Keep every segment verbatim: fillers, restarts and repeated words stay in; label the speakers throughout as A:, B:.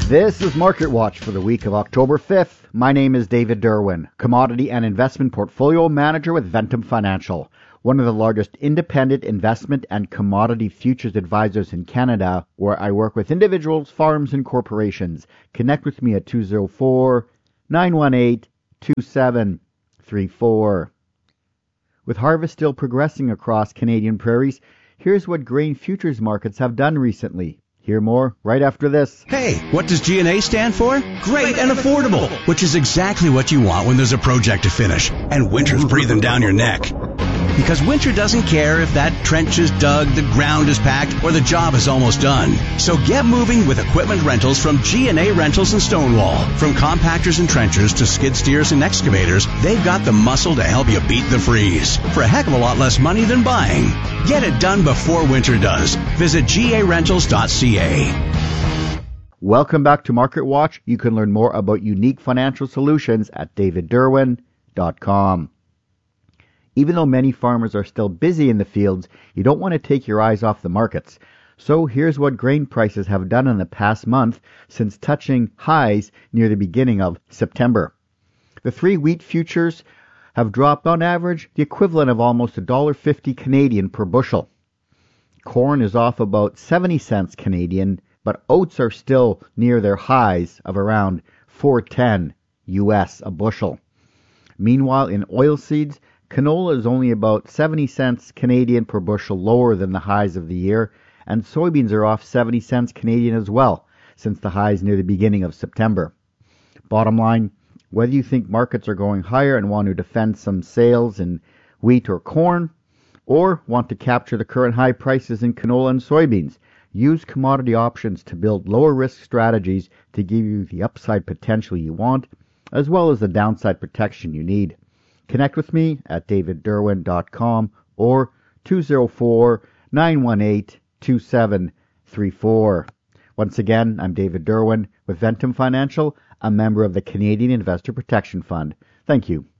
A: This is Market Watch for the week of October fifth. My name is David Derwin, Commodity and Investment Portfolio Manager with Ventum Financial, one of the largest independent investment and commodity futures advisors in Canada, where I work with individuals, farms, and corporations. Connect with me at two oh four, nine one eight, two seven three four. With harvest still progressing across Canadian prairies, here's what grain futures markets have done recently. Hear more right after this.
B: Hey, what does G and A stand for? Great and affordable, which is exactly what you want when there's a project to finish and winter's breathing down your neck. Because winter doesn't care if that trench is dug, the ground is packed, or the job is almost done. So get moving with equipment rentals from G and A Rentals in Stonewall. From compactors and trenchers to skid steers and excavators, they've got the muscle to help you beat the freeze for a heck of a lot less money than buying. Get it done before winter does. Visit G A rentals dot C A.
A: Welcome back to Market Watch. You can learn more about unique financial solutions at david derwin dot com. Even though many farmers are still busy in the fields, you don't want to take your eyes off the markets. So here's what grain prices have done in the past month since touching highs near the beginning of September. The three wheat futures have dropped on average the equivalent of almost one dollar fifty Canadian per bushel. Corn is off about seventy cents Canadian, but oats are still near their highs of around four ten U S a bushel. Meanwhile, in oilseeds, canola is only about seventy cents Canadian per bushel lower than the highs of the year, and soybeans are off seventy cents Canadian as well, since the highs near the beginning of September. Bottom line, whether you think markets are going higher and want to defend some sales in wheat or corn, or want to capture the current high prices in canola and soybeans, use commodity options to build lower risk strategies to give you the upside potential you want, as well as the downside protection you need. Connect with me at david derwin dot com or two oh four, nine one eight, two seven three four. Once again, I'm David Derwin with Ventum Financial, a member of the Canadian Investor Protection Fund. Thank you.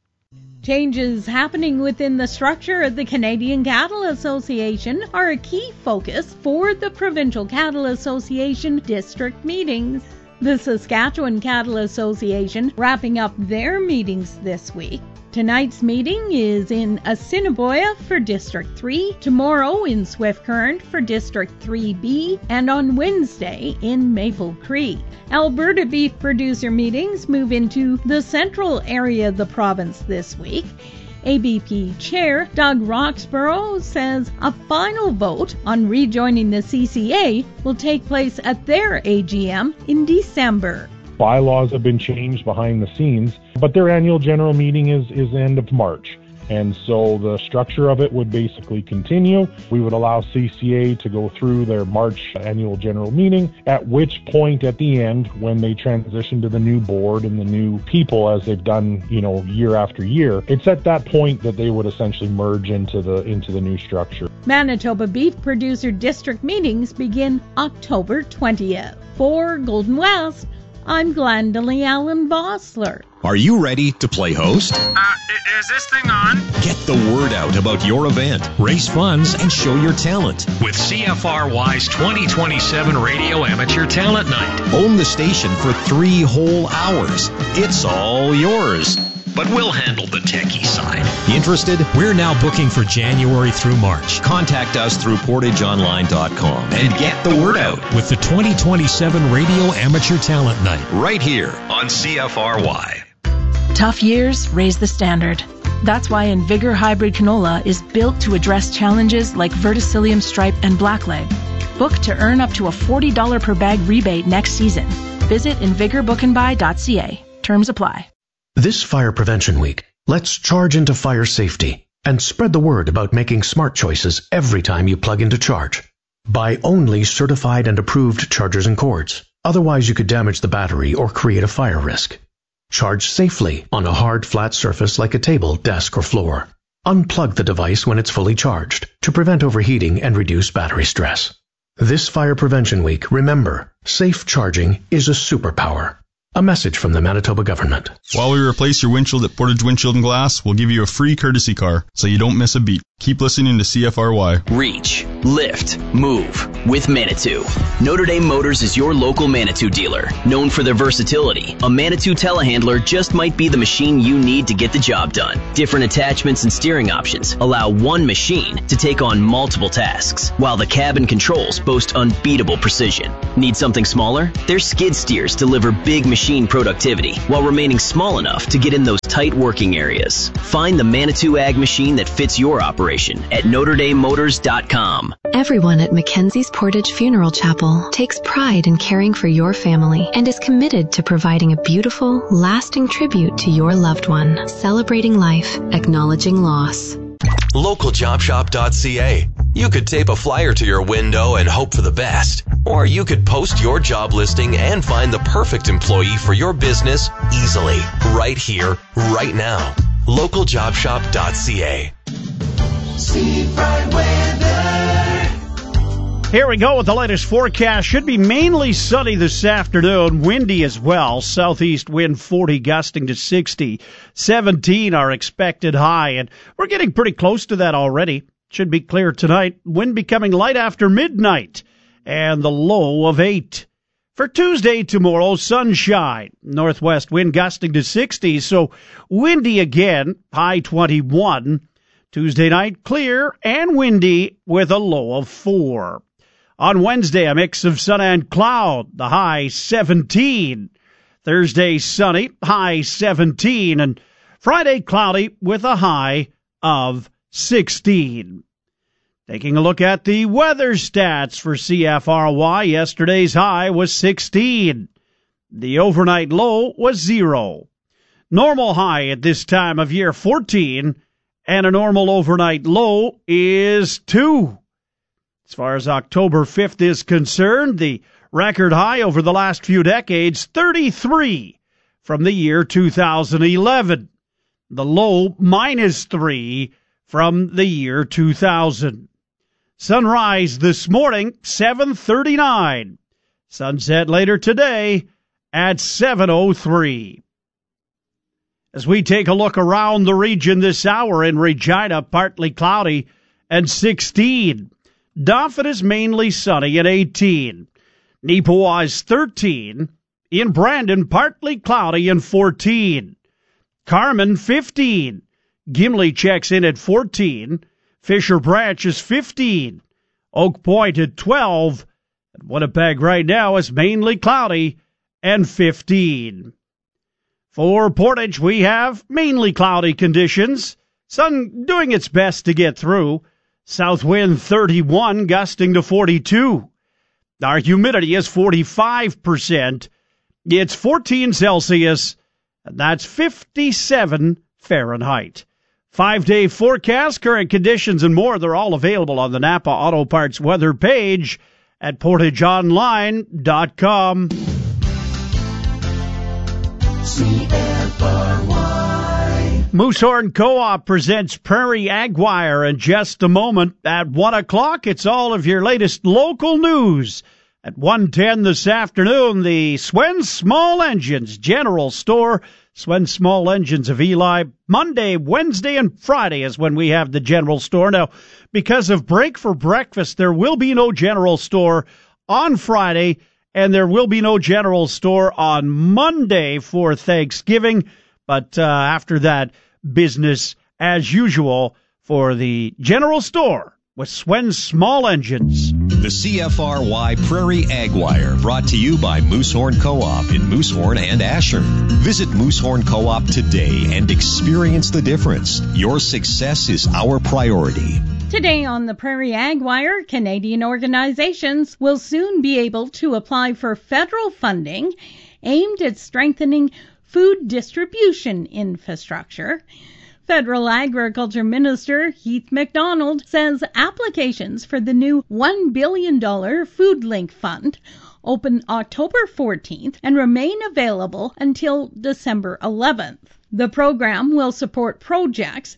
C: Changes happening within the structure of the Canadian Cattle Association are a key focus for the Provincial Cattle Association district meetings. The Saskatchewan Cattle Association wrapping up their meetings this week. Tonight's meeting is in Assiniboia for District three, tomorrow in Swift Current for District three B, and on Wednesday in Maple Creek. Alberta beef producer meetings move into the central area of the province this week. A B P Chair Doug Roxborough says a final vote on rejoining the C C A will take place at their A G M in December.
D: Bylaws have been changed behind the scenes, but their annual general meeting is, is end of March. And so the structure of it would basically continue. We would allow C C A to go through their March annual general meeting, at which point at the end, when they transition to the new board and the new people as they've done, you know, year after year, it's at that point that they would essentially merge into the into the new structure.
C: Manitoba Beef Producer District meetings begin October twentieth. For Golden West, I'm Glendalee Allen Vossler.
E: Are you ready to play host?
F: Uh, is this thing on?
E: Get the word out about your event, raise funds, and show your talent.
F: With C F R Y's twenty twenty-seven Radio Amateur Talent Night.
E: Own the station for three whole hours. It's all yours.
F: But we'll handle the techie side.
E: Interested?
G: We're now booking for January through March.
E: Contact us through portage online dot com and get the word out.
G: With the twenty twenty-seven Radio Amateur Talent Night.
E: Right here on C F R Y.
H: Tough years raise the standard. That's why Invigor Hybrid Canola is built to address challenges like verticillium stripe and blackleg. Book to earn up to a forty dollars per bag rebate next season. Visit invigor book and buy dot c a. Terms apply.
I: This Fire Prevention Week, let's charge into fire safety and spread the word about making smart choices every time you plug into charge. Buy only certified and approved chargers and cords. Otherwise, you could damage the battery or create a fire risk. Charge safely on a hard, flat surface like a table, desk, or floor. Unplug the device when it's fully charged to prevent overheating and reduce battery stress. This Fire Prevention Week, remember, safe charging is a superpower. A message from the Manitoba government.
J: While we replace your windshield at Portage Windshield and Glass, we'll give you a free courtesy car so you don't miss a beat. Keep listening to C F R Y.
K: Reach, lift, move with Manitou. Notre Dame Motors is your local Manitou dealer. Known for their versatility, a Manitou telehandler just might be the machine you need to get the job done. Different attachments and steering options allow one machine to take on multiple tasks, while the cabin controls boast unbeatable precision. Need something smaller? Their skid steers deliver big machine productivity while remaining small enough to get in those tight working areas. Find the Manitou Ag machine that fits your operation at Notre Dame Motors dot com.
L: Everyone at Mackenzie's Portage Funeral Chapel takes pride in caring for your family and is committed to providing a beautiful, lasting tribute to your loved one, celebrating life, acknowledging loss.
M: local job shop dot c a. You could tape a flyer to your window and hope for the best. Or you could post your job listing and find the perfect employee for your business easily, right here, right now. local job shop dot c a.
N: Steve Fry weather.
O: Here we go with the latest forecast. Should be mainly sunny this afternoon, windy as well. Southeast wind forty, gusting to sixty. seventeen our expected high, and we're getting pretty close to that already. Should be clear tonight. Wind becoming light after midnight, and the low of eight. For Tuesday tomorrow, sunshine. Northwest wind gusting to sixty, so windy again, high twenty-one. Tuesday night, clear and windy with a low of four. On Wednesday, a mix of sun and cloud, the high seventeen. Thursday, sunny, high seventeen. And Friday, cloudy with a high of sixteen. Taking a look at the weather stats for C F R Y, yesterday's high was sixteen. The overnight low was zero. Normal high at this time of year, fourteen. And a normal overnight low is two. As far as October fifth is concerned, the record high over the last few decades, thirty-three from the year two thousand eleven. The low, minus three from the year two thousand. Sunrise this morning, seven thirty-nine. Sunset later today at seven oh three. As we take a look around the region this hour, in Regina, partly cloudy and sixteen. Dauphin is mainly sunny at eighteen. Neepawa is thirteen. In Brandon, partly cloudy and fourteen. Carmen, fifteen. Gimli checks in at fourteen. Fisher Branch is fifteen. Oak Point at twelve. And Winnipeg right now is mainly cloudy and fifteen. For Portage, we have mainly cloudy conditions. Sun doing its best to get through. South wind thirty-one, gusting to forty-two. Our humidity is forty-five percent. It's fourteen Celsius, and that's fifty-seven Fahrenheit. Five-day forecast, current conditions, and more, they're all available on the Napa Auto Parts weather page at portage online dot com.
N: C F R Y.
O: Moosehorn Co-op presents Prairie Agwire in just a moment. At one o'clock, it's all of your latest local news. At one ten this afternoon, the Swen Small Engines General Store. Swen Small Engines of Eli. Monday, Wednesday, and Friday is when we have the General Store. Now, because of break for breakfast, there will be no General Store on Friday, and there will be no General Store on Monday for Thanksgiving. But uh, after that, business as usual for the General Store with Swen Small Engines.
E: The C F R Y Prairie Agwire, brought to you by Moosehorn Co-op in Moosehorn and Asher. Visit Moosehorn Co-op today and experience the difference. Your success is our priority.
C: Today on the Prairie Agwire, Canadian organizations will soon be able to apply for federal funding aimed at strengthening food distribution infrastructure. Federal Agriculture Minister Heath MacDonald says applications for the new one billion dollars Food Link Fund open October fourteenth and remain available until December eleventh. The program will support projects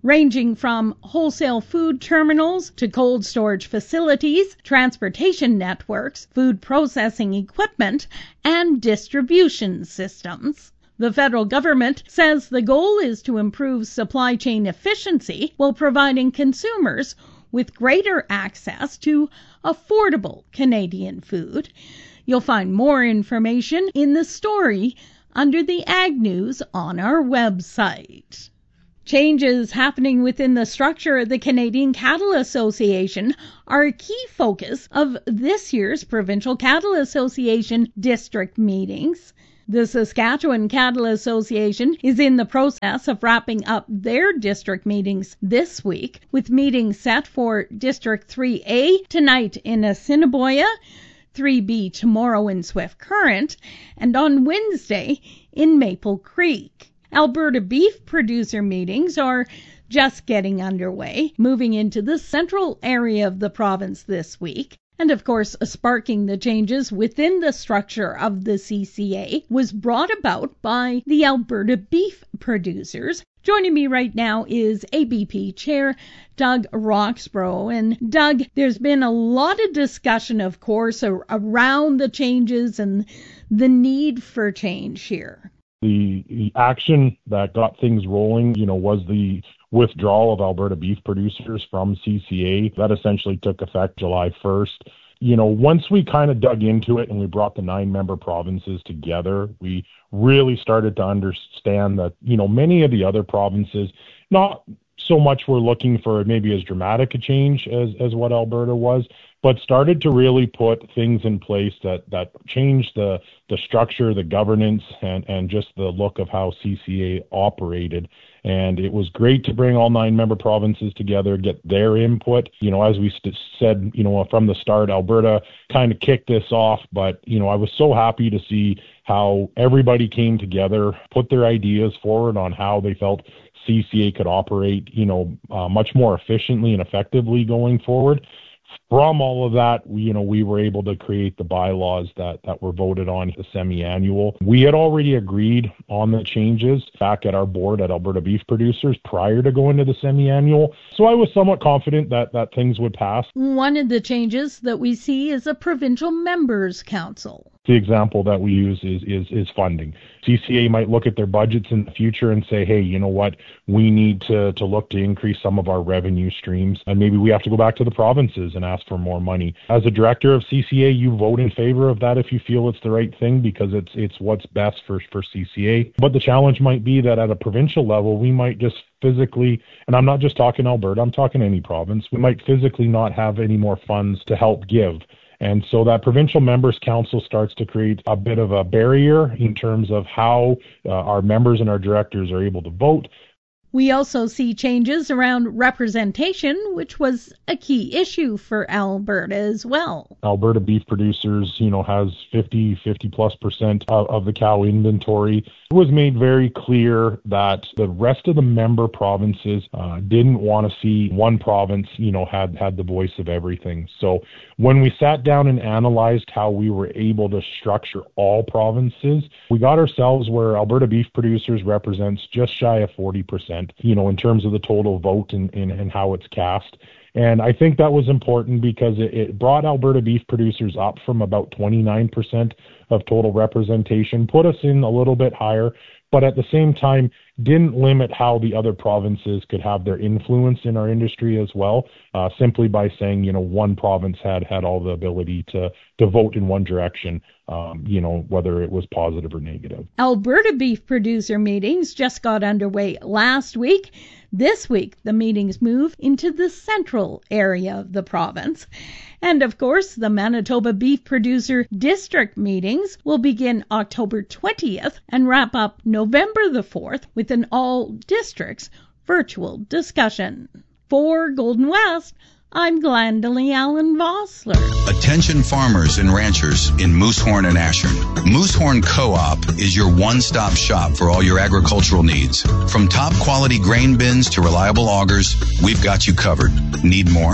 C: ranging from wholesale food terminals to cold storage facilities, transportation networks, food processing equipment, and distribution systems. The federal government says the goal is to improve supply chain efficiency while providing consumers with greater access to affordable Canadian food. You'll find more information in the story under the Ag News on our website. Changes happening within the structure of the Canadian Cattle Association are a key focus of this year's Provincial Cattle Association district meetings. The Saskatchewan Cattle Association is in the process of wrapping up their district meetings this week, with meetings set for District three A tonight in Assiniboia, three B tomorrow in Swift Current, and on Wednesday in Maple Creek. Alberta beef producer meetings are just getting underway, moving into the central area of the province this week. And of course, sparking the changes within the structure of the C C A was brought about by the Alberta beef producers. Joining me right now is A B P Chair Doug Roxborough. And Doug, there's been a lot of discussion, of course, around the changes and the need for change here.
D: The, the action that got things rolling, you know, was the withdrawal of Alberta beef producers from C C A. That essentially took effect July first. You know, once we kind of dug into it and we brought the nine member provinces together, we really started to understand that, you know, many of the other provinces, not so much were looking for maybe as dramatic a change as, as what Alberta was, but started to really put things in place that, that changed the, the structure, the governance, and, and just the look of how C C A operated. And it was great to bring all nine member provinces together, get their input. You know, as we st- said, you know, from the start, Alberta kind of kicked this off, but, you know, I was so happy to see how everybody came together, put their ideas forward on how they felt C C A could operate, you know, uh, much more efficiently and effectively going forward. From all of that, we, you know, we were able to create the bylaws that, that were voted on the semi-annual. We had already agreed on the changes back at our board at Alberta Beef Producers prior to going to the semi-annual. So I was somewhat confident that, that things would pass.
C: One of the changes that we see is a provincial members council.
D: The example that we use is, is, is funding. C C A might look at their budgets in the future and say, hey, you know what, we need to, to look to increase some of our revenue streams, and maybe we have to go back to the provinces and ask for more money. As a director of C C A, you vote in favor of that if you feel it's the right thing, because it's it's what's best for, for C C A. But the challenge might be that at a provincial level, we might just physically, and I'm not just talking Alberta, I'm talking any province, we might physically not have any more funds to help give. And so that provincial members council starts to create a bit of a barrier in terms of how uh, our members and our directors are able to vote.
C: We also see changes around representation, which was a key issue for Alberta as well.
D: Alberta beef producers, you know, has fifty, fifty plus percent of, of the cow inventory. It was made very clear that the rest of the member provinces uh, didn't want to see one province, you know, had, had the voice of everything. So when we sat down and analyzed how we were able to structure all provinces, we got ourselves where Alberta beef producers represents just shy of forty percent. You know, in terms of the total vote and, and, and how it's cast. And I think that was important because it, it brought Alberta beef producers up from about twenty-nine percent of total representation, put us in a little bit higher, but at the same time didn't limit how the other provinces could have their influence in our industry as well, uh, simply by saying, you know, one province had had all the ability to, to vote in one direction, um, you know, whether it was positive or negative.
C: Alberta beef producer meetings just got underway last week. This week, the meetings move into the central area of the province. And of course, the Manitoba Beef Producer District meetings will begin October twentieth and wrap up November the fourth with an all-districts virtual discussion. For Golden West, I'm Glendalee Allen Vossler.
P: Attention farmers and ranchers in Moosehorn and Ashern. Moosehorn Co-op is your one-stop shop for all your agricultural needs. From top quality grain bins to reliable augers, we've got you covered. Need more?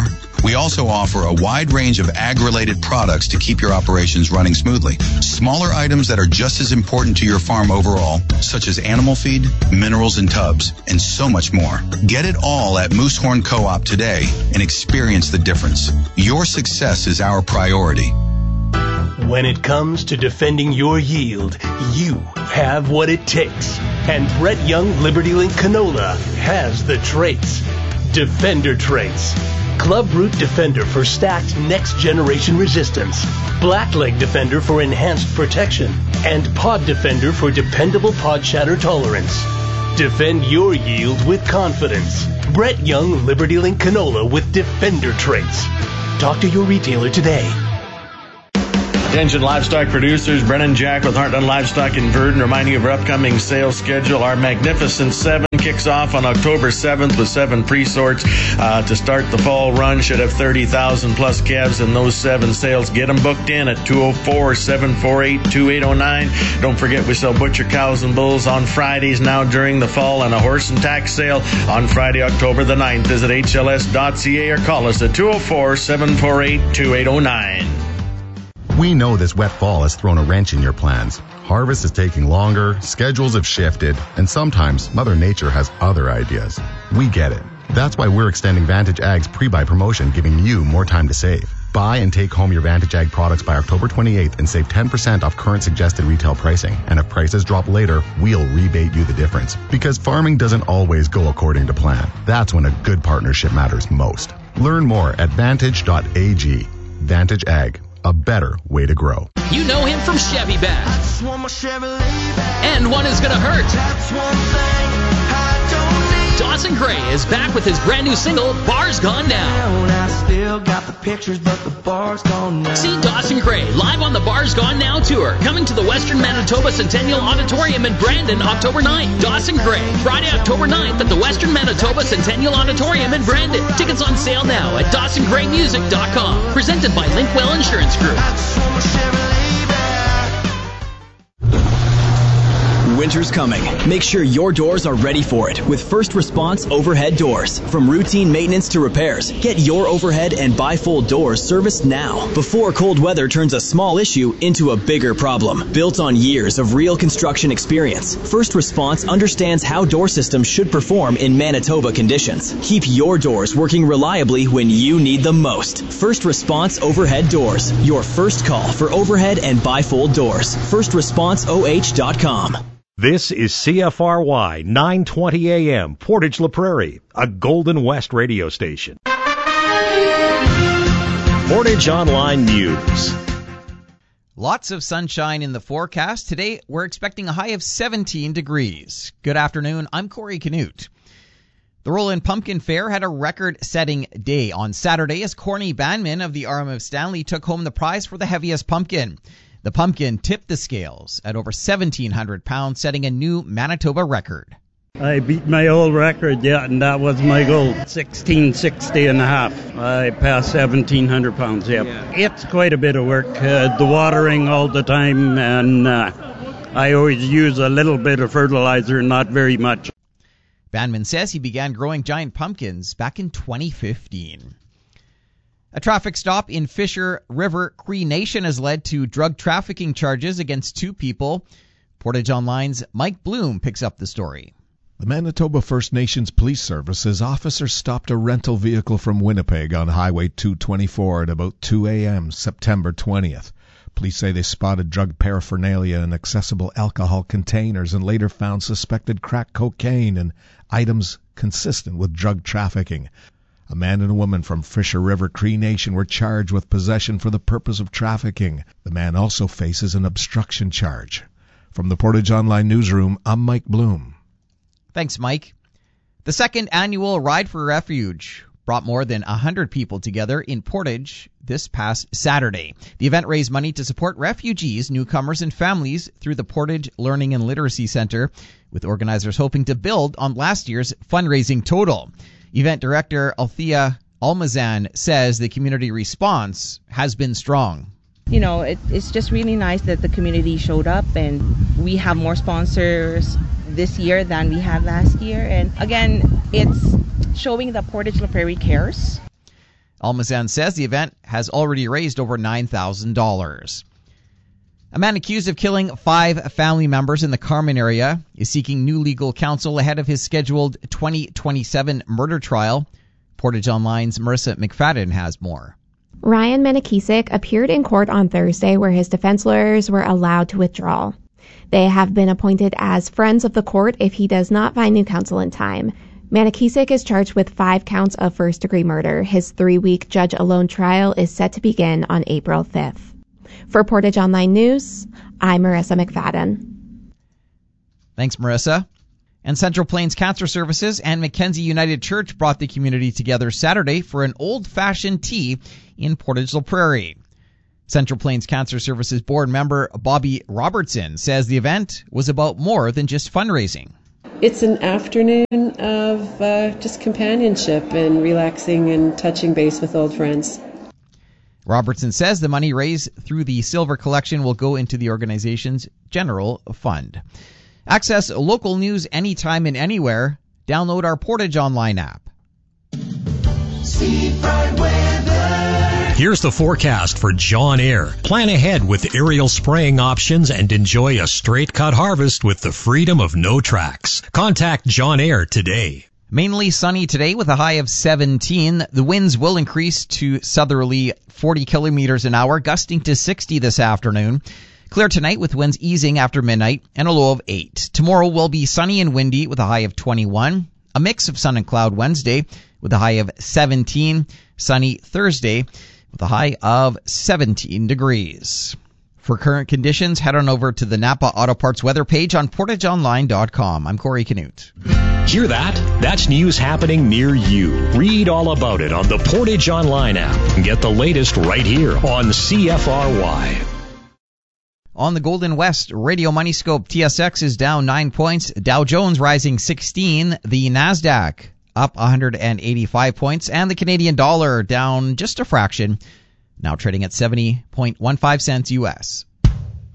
P: We also offer a wide range of ag-related products to keep your operations running smoothly. Smaller items that are just as important to your farm overall, such as animal feed, minerals and tubs, and so much more. Get it all at Moosehorn Co-op today and experience the difference. Your success is our priority.
Q: When it comes to defending your yield, you have what it takes. And Brett Young Liberty Link Canola has the traits. Defender traits. Club Root Defender for stacked next-generation resistance. Blackleg Defender for enhanced protection. And Pod Defender for dependable pod shatter tolerance. Defend your yield with confidence. Brett Young Liberty Link Canola with Defender traits. Talk to your retailer today.
R: Attention livestock producers, Brennan Jack with Heartland Livestock in Verdun reminding you of our upcoming sales schedule. Our Magnificent Seven kicks off on October seventh with seven pre-sorts uh, to start the fall run. Should have thirty thousand plus calves in those seven sales. Get them booked in at two oh four, seven four eight, two eight oh nine. Don't forget we sell butcher cows and bulls on Fridays now during the fall, and a horse and tax sale on Friday, October the ninth. Visit H L S dot C A or call us at two oh four, seven four eight, two eight oh nine.
S: We know this wet fall has thrown a wrench in your plans. Harvest is taking longer, schedules have shifted, and sometimes Mother Nature has other ideas. We get it. That's why we're extending Vantage Ag's pre-buy promotion, giving you more time to save. Buy and take home your Vantage Ag products by October twenty-eighth and save ten percent off current suggested retail pricing. And if prices drop later, we'll rebate you the difference. Because farming doesn't always go according to plan. That's when a good partnership matters most. Learn more at vantage dot a g. Vantage Ag. A better way to grow.
T: You know him from Chevy Bash. And one is gonna hurt. Dawson Gray is back with his brand new single, Bars Gone Down. I still got the pictures, but the bar's gone now. See Dawson Gray live on the Bars Gone Now tour, coming to the Western Manitoba Centennial Auditorium in Brandon, October ninth. Dawson Gray, Friday, October ninth at the Western Manitoba Centennial Auditorium in Brandon. Tickets on sale now at dawson gray music dot com. Presented by Linkwell Insurance Group.
K: Winter's coming. Make sure your doors are ready for it with First Response Overhead Doors. From routine maintenance to repairs, get your overhead and bifold doors serviced now before cold weather turns a small issue into a bigger problem. Built on years of real construction experience, First Response understands how door systems should perform in Manitoba conditions. Keep your doors working reliably when you need them most. First Response Overhead Doors. Your first call for overhead and bifold doors. first response o h dot com.
U: This is C F R Y nine twenty A M, Portage La Prairie, a Golden West radio station. Portage Online News.
V: Lots of sunshine in the forecast. Today, we're expecting a high of seventeen degrees. Good afternoon. I'm Corey Canute. The Roland Pumpkin Fair had a record-setting day on Saturday as Corny Banman of the Arm of Stanley took home the prize for the heaviest pumpkin. The pumpkin tipped the scales at over seventeen hundred pounds, setting a new Manitoba record.
W: I beat my old record, yeah, and that was my goal. sixteen sixty and a half. I passed seventeen hundred pounds, yeah. yeah. It's quite a bit of work. Uh, the watering all the time, and uh, I always use a little bit of fertilizer, not very much.
V: Banman says he began growing giant pumpkins back in twenty fifteen. A traffic stop in Fisher River Cree Nation has led to drug trafficking charges against two people. Portage Online's Mike Bloom picks up the story.
X: The Manitoba First Nations Police Service's officers stopped a rental vehicle from Winnipeg on Highway two twenty-four at about two a.m. September twentieth. Police say they spotted drug paraphernalia in accessible alcohol containers and later found suspected crack cocaine and items consistent with drug trafficking. A man and a woman from Fisher River Cree Nation were charged with possession for the purpose of trafficking. The man also faces an obstruction charge. From the Portage Online Newsroom, I'm Mike Bloom.
V: Thanks, Mike. The second annual Ride for Refuge brought more than one hundred people together in Portage this past Saturday. The event raised money to support refugees, newcomers, and families through the Portage Learning and Literacy Center, with organizers hoping to build on last year's fundraising total. Event director Althea Almazan says the community response has been strong.
Y: You know, it, it's just really nice that the community showed up, and we have more sponsors this year than we had last year. And again, it's showing that Portage La Prairie cares.
V: Almazan says the event has already raised over nine thousand dollars. A man accused of killing five family members in the Carmen area is seeking new legal counsel ahead of his scheduled twenty twenty-seven murder trial. Portage Online's Marissa McFadden has more.
A: Ryan Menakisik appeared in court on Thursday where his defense lawyers were allowed to withdraw. They have been appointed as friends of the court if he does not find new counsel in time. Menakisik is charged with five counts of first-degree murder. His three-week judge-alone trial is set to begin on April fifth. For Portage Online News, I'm Marissa McFadden.
V: Thanks, Marissa. And Central Plains Cancer Services and Mackenzie United Church brought the community together Saturday for an old-fashioned tea in Portage La Prairie. Central Plains Cancer Services board member Bobby Robertson says the event was about more than just fundraising.
B: It's an afternoon of uh, just companionship and relaxing and touching base with old friends.
V: Robertson says the money raised through the silver collection will go into the organization's general fund. Access local news anytime and anywhere. Download our Portage Online app.
N: Seafront weather.
U: Here's the forecast for John Eyre. Plan ahead with aerial spraying options and enjoy a straight cut harvest with the freedom of no tracks. Contact John Eyre today.
V: Mainly sunny today with a high of seventeen. The winds will increase to southerly forty kilometers an hour, gusting to sixty this afternoon. Clear tonight with winds easing after midnight and a low of eight. Tomorrow will be sunny and windy with a high of twenty-one. A mix of sun and cloud Wednesday with a high of seventeen. Sunny Thursday with a high of seventeen degrees. For current conditions, head on over to the Napa Auto Parts weather page on portage online dot com. I'm Corey Canute.
U: Hear that? That's news happening near you. Read all about it on the Portage Online app and get the latest right here on C F R Y.
V: On the Golden West Radio Money Scope, T S X is down nine points. Dow Jones rising sixteen. The NASDAQ up one hundred eighty-five points. And the Canadian dollar down just a fraction. Now trading at seventy point one five cents U S.